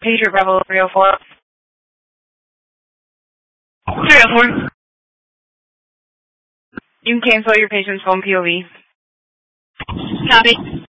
Patriot Bravo 304. 304. You can cancel your patient's phone POV. Copy.